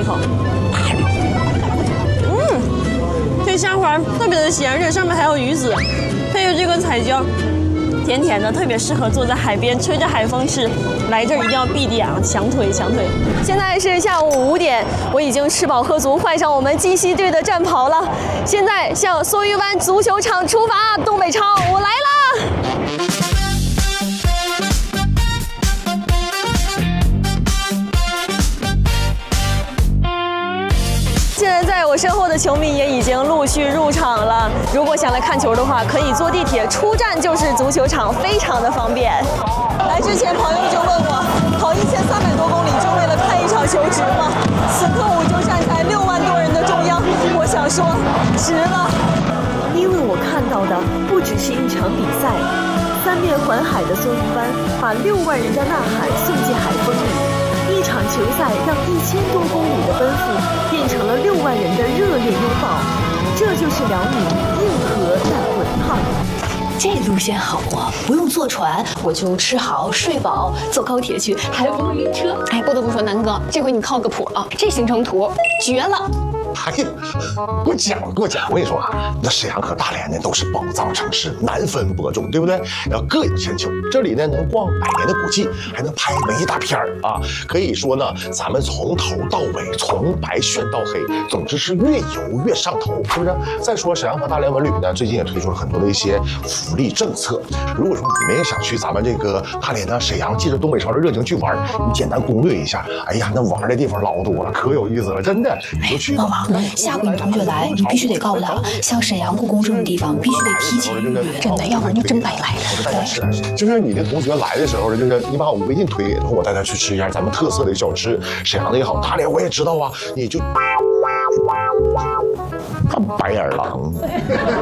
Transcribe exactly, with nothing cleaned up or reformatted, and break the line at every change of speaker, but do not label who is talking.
好。嗯，这虾滑特别的咸，而且上面还有鱼子，配着这个彩椒。 甜甜的，特别适合坐在海边吹着海风吃。来这儿一定要必点啊，强推强推！现在是下午五点，我已经吃饱喝足，换上我们鸡西队的战袍了。现在向梭鱼湾足球场出发，东北超，我来啦！ 现在在我身后的球迷也已经陆续入场了。如果想来看球的话，可以坐地铁，出站就是足球场，非常的方便。来之前，朋友就问我，跑一千三百多公里就为了看一场球值吗？此刻我就站在六万多人的中央，我想说，值了。
因为我看到的不只是一场比赛，三面环海的梭鱼湾把六万人的呐喊送进海风里。 一场球赛让一千多公里的奔赴变成了六万人的热烈拥抱，这就是辽宁硬核但滚烫。
这路线好啊，不用坐船，我就吃好睡饱，坐高铁去，还不会晕车。哎，不得不说，南哥，这回你靠个谱啊，这行程图绝了。
哎呀，给我讲，给我讲！我跟你说啊，那沈阳和大连呢都是宝藏城市，难分伯仲，对不对？然后各有千秋。这里呢能逛百年的古迹，还能拍文艺大片儿啊。可以说呢，咱们从头到尾，从白选到黑，总之是越游越上头，是不是？再说沈阳和大连文旅呢，最近也推出了很多的一些福利政策。如果说你们也想去咱们这个大连呢、沈阳，借着东北潮的热情去玩，你简单攻略一下。哎呀，那玩的地方老多了，可有意思了，真的，你就去吧。
下回你同学来，你必须得告诉他，像沈阳、故宫这种地方必须得提前预约，真的，要不然就真白来了。
就是你的同学来的时候，就是你把我微信推给他，我带他去吃一下咱们特色的小吃，沈阳的也好，大连我也知道啊，你就白眼狼。